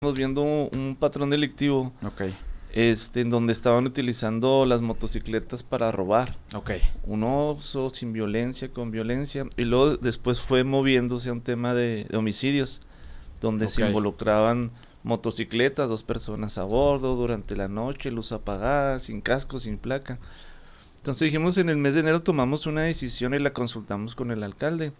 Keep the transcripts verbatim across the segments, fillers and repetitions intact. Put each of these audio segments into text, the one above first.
Estamos viendo un patrón delictivo, Ok, este, en donde estaban utilizando las motocicletas para robar. ok. Un oso sin violencia, con violencia, y luego después fue moviéndose a un tema de, de homicidios, donde se Ok. involucraban motocicletas, dos personas a bordo durante la noche, luz apagada, sin casco, sin placa. Entonces dijimos, en el mes de enero tomamos una decisión y la consultamos con el alcalde,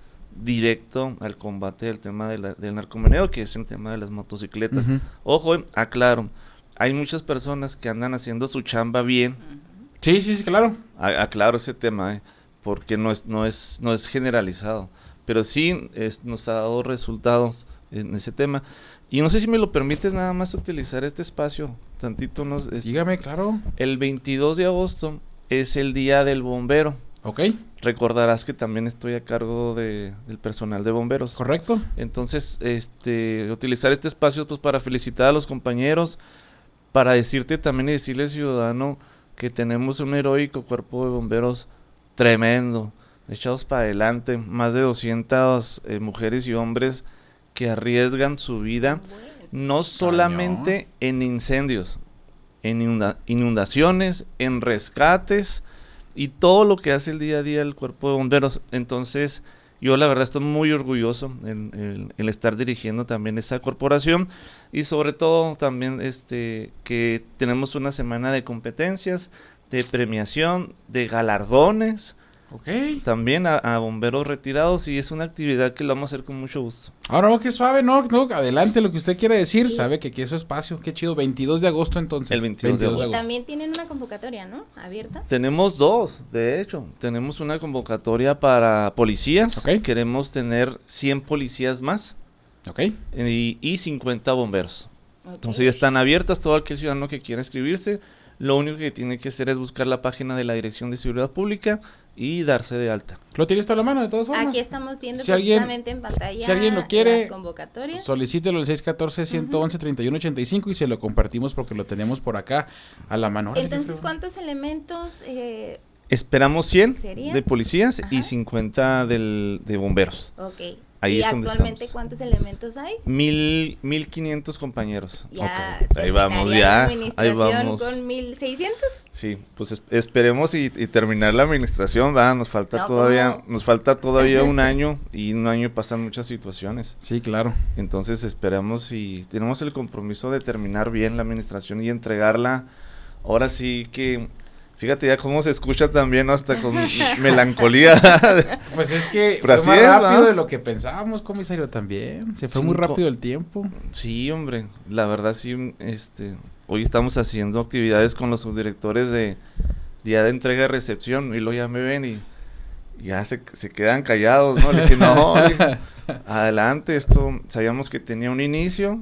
directo al combate del tema de la, del narcomeneo, que es el tema de las motocicletas. Ujú. Ojo, eh, aclaro, hay muchas personas que andan haciendo su chamba bien, Sí, sí, sí, claro. a- aclaro ese tema, eh, porque no es, no es, no es generalizado, pero sí es, nos ha dado resultados en ese tema. Y no sé si me lo permites nada más utilizar este espacio, tantito nos, es- Dígame, claro. el veintidós de agosto es el día del bombero. Ok, Recordarás que también estoy a cargo de, del personal de bomberos. correcto. Entonces, este, utilizar este espacio pues para felicitar a los compañeros, para decirte también y decirle ciudadano que tenemos un heroico cuerpo de bomberos tremendo, echados para adelante, más de doscientas eh, mujeres y hombres que arriesgan su vida, no solamente en incendios, en inunda- inundaciones, en rescates y todo lo que hace el día a día el cuerpo de bomberos. Entonces, yo la verdad estoy muy orgulloso en, en- en estar dirigiendo también esa corporación y sobre todo también este que tenemos una semana de competencias, de premiación, de galardones, Ok. también a, a bomberos retirados, y es una actividad que lo vamos a hacer con mucho gusto. Ahora, no, qué suave, no, no, adelante lo que usted quiera decir. Sí. Sabe que aquí es su espacio, qué chido. veintidós de agosto entonces. El veintidós de Y agosto. también tienen una convocatoria, ¿no? Abierta. Tenemos dos, de hecho, tenemos una convocatoria para policías, Ok. queremos tener cien policías más Ok. y, y cincuenta bomberos. Ok. Entonces ya están abiertas, todo aquel ciudadano que quiera inscribirse, lo único que tiene que hacer es buscar la página de la Dirección de Seguridad Pública y darse de alta. ¿Lo tienes toda la mano de todas formas? Aquí estamos viendo Si alguien- precisamente en pantalla si alguien lo quiere, las convocatorias. Solicítelo al seis uno cuatro, uno uno, tres uno ocho cinco y se lo compartimos porque lo tenemos por acá a la mano. Órale, qué Entonces, feo. ¿cuántos elementos? Eh, Esperamos cien ¿Sería? de policías y Ajá. cincuenta del, de bomberos. ok. Ahí ¿Y es donde actualmente estamos. cuántos elementos hay? Mil, mil quinientos compañeros. Ya Ok, ahí vamos, terminaría ya, la ahí administración vamos. con mil seiscientos. Sí, pues es- esperemos y, y terminar la administración, ¿verdad? Nos falta No, todavía, ¿cómo? nos falta todavía un año, y en un año pasan muchas situaciones. Sí, claro. Entonces esperamos y tenemos el compromiso de terminar bien la administración y entregarla. Ahora sí que, fíjate ya cómo se escucha también, ¿no? Hasta con melancolía. Pues es que Pero fue así más es, rápido ¿va? de lo que pensábamos, comisario, también. Se fue muy Cinco- rápido el tiempo. Sí, hombre, la verdad sí, este, hoy estamos haciendo actividades con los subdirectores de día de entrega y recepción, y luego ya me ven y ya se, se quedan callados, ¿no? Le dije, no, le dije, adelante, esto sabíamos que tenía un inicio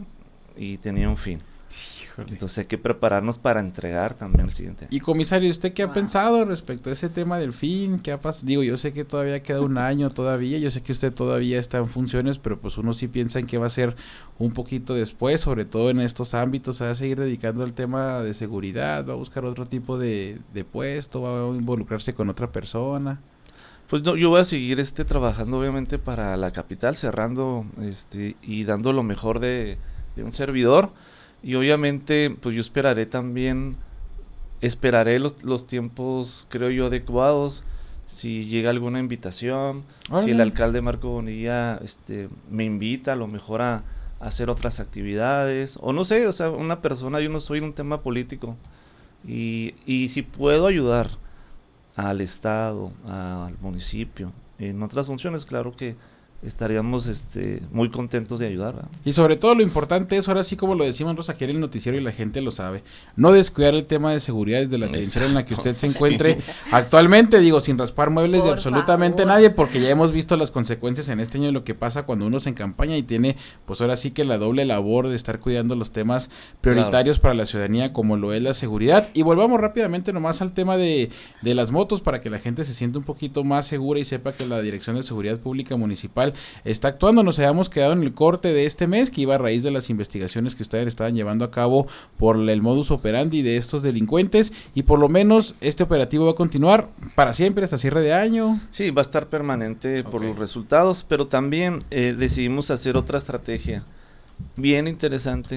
y tenía un fin. Híjole. Entonces hay que prepararnos para entregar también el siguiente. Y comisario, ¿usted qué ha Wow. pensado respecto a ese tema del fin? ¿Qué ha pasado? Digo, yo sé que todavía queda un año todavía, yo sé que usted todavía está en funciones, pero pues uno sí piensa en qué va a ser un poquito después, sobre todo en estos ámbitos. ¿Se va a seguir dedicando al tema de seguridad? ¿Va a buscar otro tipo de, de puesto? ¿Va a involucrarse con otra persona? Pues no, yo voy a seguir este trabajando obviamente para la capital, cerrando este y dando lo mejor de, de un servidor, y obviamente pues yo esperaré también, esperaré los, los tiempos creo yo adecuados, si llega alguna invitación, si el Órale. alcalde Marco Bonilla este me invita a lo mejor a, a hacer otras actividades, o no sé, o sea, una persona, yo no soy un tema político, y, y si puedo ayudar al estado, al municipio, en otras funciones, claro que estaríamos este muy contentos de ayudar, ¿verdad? Y sobre todo lo importante es, ahora sí como lo decimos nosotros aquí en el noticiero y la gente lo sabe, no descuidar el tema de seguridad desde la trinchera en la que usted se encuentre actualmente, digo, sin raspar muebles de Por absolutamente favor. nadie, porque ya hemos visto las consecuencias en este año de lo que pasa cuando uno se encampaña y tiene, pues ahora sí que la doble labor de estar cuidando los temas prioritarios para la ciudadanía, como lo es la seguridad. Y volvamos rápidamente nomás al tema de, de las motos, para que la gente se sienta un poquito más segura y sepa que la Dirección de Seguridad Pública Municipal está actuando. Nos habíamos quedado en el corte de este mes, que iba a raíz de las investigaciones que ustedes estaban llevando a cabo por el modus operandi de estos delincuentes, y por lo menos este operativo va a continuar para siempre hasta cierre de año. Sí, va a estar permanente por Ok. los resultados, pero también eh, decidimos hacer otra estrategia bien interesante.